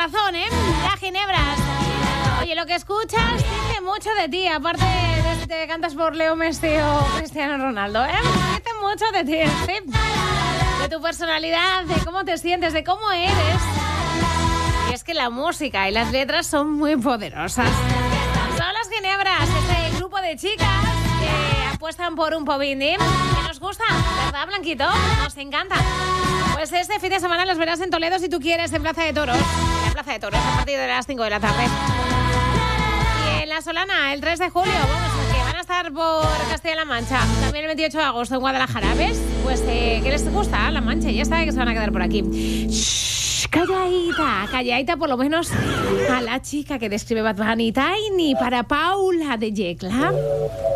corazón, ¿eh? La Ginebras. Oye, lo que escuchas dice mucho de ti, aparte de si te cantas por Leo Messi o Cristiano Ronaldo, ¿eh? Dice mucho de ti, ¿sí? De tu personalidad, de cómo te sientes, de cómo eres. Y es que la música y las letras son muy poderosas. Son las Ginebras, este grupo de chicas que apuestan por un pop indie que nos gusta, ¿verdad, Blanquito? Nos encanta. Pues este fin de semana los verás en Toledo si tú quieres, en Plaza de Toros. En Plaza de Toros, a partir de las 5 de la tarde. Y en La Solana, el 3 de julio, vamos, que van a estar por Castilla-La Mancha. También el 28 de agosto en Guadalajara, ¿ves? Pues que les gusta La Mancha, ya está, que se van a quedar por aquí. Shh, calladita por lo menos a la chica que describe Bad Bunny, Tiny, para Paula de Yecla.